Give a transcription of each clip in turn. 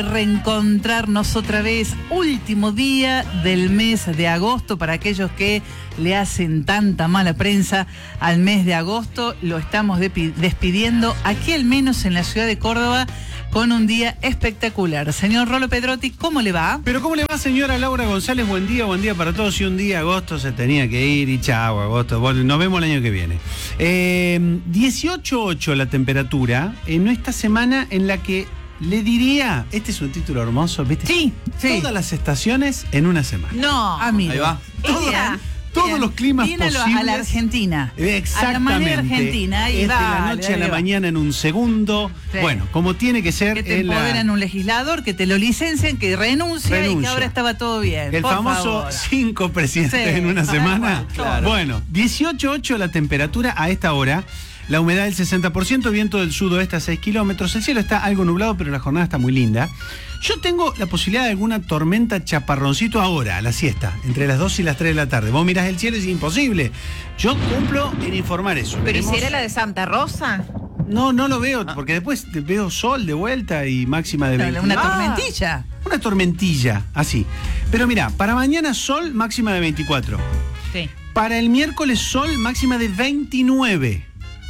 Reencontrarnos otra vez, último día del mes de agosto. Para aquellos que le hacen tanta mala prensa al mes de agosto, lo estamos despidiendo aquí, al menos en la ciudad de Córdoba, con un día espectacular. Señor Rolo Pedrotti, ¿cómo le va? Pero ¿cómo le va, señora Laura González? Buen día para todos. Y un día agosto se tenía que ir y chao, agosto. Bueno, nos vemos el año que viene. 18.8 la temperatura en esta semana en la que le diría, este es un título hermoso, ¿viste? Sí. Todas las estaciones en una semana. No, amigo. Ahí va. Todos los climas posibles. A la Argentina. Exactamente. A la manera argentina. De la noche a la mañana en un segundo. Sí. Bueno, como tiene que ser. Que te empoderan un legislador, que te lo licencien, que renuncia y que ahora estaba todo bien. El famoso 5 presidentes en una semana. Claro. Bueno, 18.8 la temperatura a esta hora. La humedad del 60%, viento del sudoeste a 6 kilómetros. El cielo está algo nublado, pero la jornada está muy linda. Yo tengo la posibilidad de alguna tormenta chaparroncito ahora, a la siesta, entre las 2 y las 3 de la tarde. Vos mirás el cielo y es imposible. Yo cumplo en informar eso. ¿Pero y será la de Santa Rosa? No lo veo, porque después veo sol de vuelta y máxima de 20. Una tormentilla. Una tormentilla, así. Pero mirá, para mañana sol, máxima de 24. Sí. Para el miércoles sol, máxima de 29.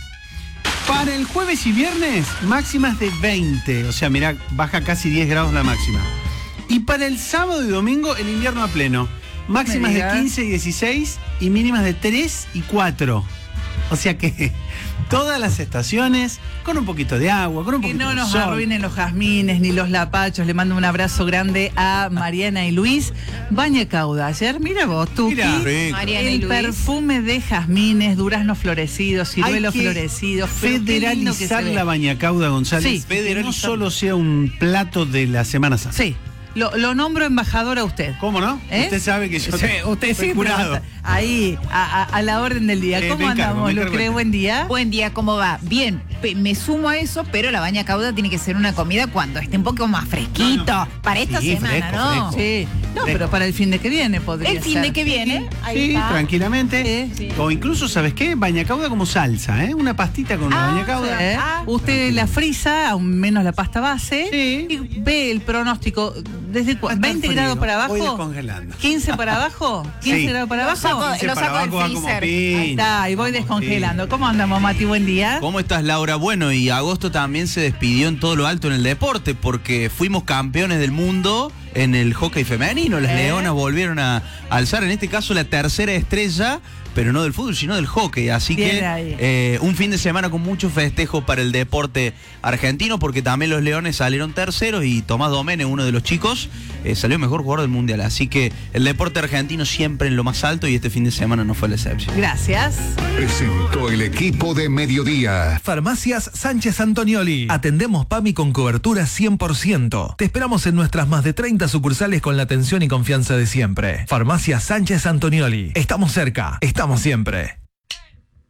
Para el jueves y viernes, máximas de 20. O sea, mirá, baja casi 10 grados la máxima. Y para el sábado y domingo, el invierno a pleno. Máximas de 15 y 16 y mínimas de 3 y 4. O sea que todas las estaciones, con un poquito de agua, con un poquito de sol. Que no nos arruinen los jazmines ni los lapachos. Le mando un abrazo grande a Mariana y Luis. Baña Cauda. Ayer, mira vos, Tuki, Mariana y el Luis. Perfume de jazmines, duraznos florecidos, ciruelos florecidos. Federalizar la Baña Cauda, González. Sí. Que no solo sea un plato de la Semana Santa. Sí. Lo nombro embajador a usted. ¿Cómo no? Usted sabe que yo usted soy jurado. Ahí, a la orden del día. ¿Cómo andamos, Lucre? Buen día. Buen día, ¿cómo va? Bien, me sumo a eso, pero la baña cauda tiene que ser una comida cuando esté un poco más fresquito. Para esta semana, fresco, ¿no? fresco. Sí. No, pero para el fin de que viene podría ser. El fin de que viene. Sí, tranquilamente. Sí. O incluso, ¿sabes qué? Baña cauda como salsa, ¿eh? Una pastita con la baña cauda. Usted la frisa, aún menos la pasta base, Sí. y ve el pronóstico. ¿Desde 20 grados para abajo? Voy descongelando. ¿15 para abajo? ¿15 Sí. grados para abajo? Lo saco del freezer. Ahí está, y voy descongelando. ¿Cómo andamos, Mati? Buen día. ¿Cómo estás, Laura? Bueno, y agosto también se despidió en todo lo alto en el deporte, porque fuimos campeones del mundo en el hockey femenino. Las leonas volvieron a alzar, en este caso, la tercera estrella, pero no del fútbol, sino del hockey. Así que un fin de semana con muchos festejos para el deporte argentino, porque también los leones salieron terceros y Tomás Domene, uno de los chicos, salió mejor jugador del mundial. Así que el deporte argentino siempre en lo más alto y este fin de semana no fue la excepción. Gracias. Presentó el equipo de Mediodía. Farmacias Sánchez Antonioli. Atendemos PAMI con cobertura 100%. Te esperamos en nuestras más de 30 sucursales con la atención y confianza de siempre. Farmacias Sánchez Antonioli. Estamos cerca. Estamos siempre.